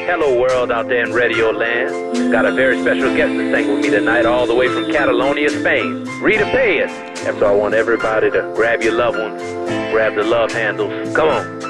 Hello world out there in Radio Land. Got a very special guest to sing with me tonight, all the way from Catalonia, Spain. Rita Payas. And so I want everybody to grab your loved ones, grab the love handles. Come on.